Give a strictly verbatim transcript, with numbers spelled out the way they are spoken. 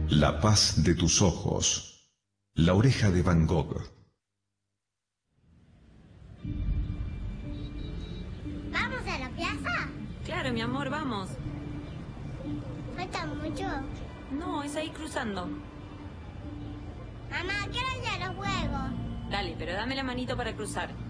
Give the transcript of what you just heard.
La paz de tus ojos. La oreja de Van Gogh. ¿Vamos a la plaza? Claro, mi amor, vamos. ¿Falta mucho? No, es ahí cruzando. Mamá, quiero ir a los juegos. Dale, pero dame la manito para cruzar.